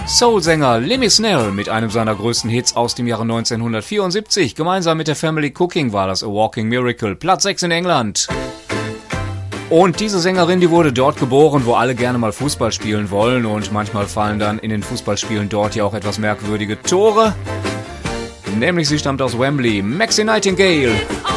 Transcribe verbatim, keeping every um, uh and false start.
Soul-Sänger Lemmy Snell mit einem seiner größten Hits aus dem Jahre neunzehnhundertvierundsiebzig. Gemeinsam mit der Family Cooking war das A Walking Miracle, Platz sechs in England. Und diese Sängerin, die wurde dort geboren, wo alle gerne mal Fußball spielen wollen. Und manchmal fallen dann in den Fußballspielen dort ja auch etwas merkwürdige Tore. Nämlich sie stammt aus Wembley, Maxine Nightingale.